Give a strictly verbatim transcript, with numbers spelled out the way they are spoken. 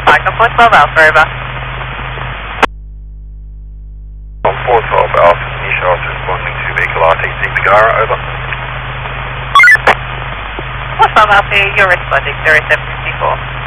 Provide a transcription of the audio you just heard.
Micah four twelve Alpha, over. four twelve Alpha, new shots responding to vehicle R T C Bagara, over. four twelve Alpha, you're responding, zero seven fifty-four.